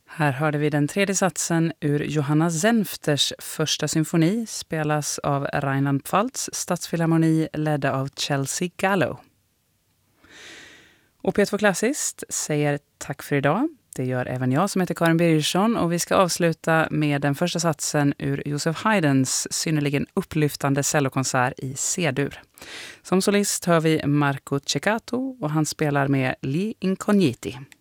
Här hörde vi den tredje satsen ur Johanna Senfters första symfoni, spelas av Rheinland-Pfalz stadsfilharmoni ledda av Chelsea Gallo. Och P2 Klassiskt säger tack för idag. Det gör även jag som heter Karin Birgersson, och vi ska avsluta med den första satsen ur Joseph Haydns synnerligen upplyftande cellokonsert i C-dur. Som solist hör vi Marco Ceccato och han spelar med Gli Incogniti.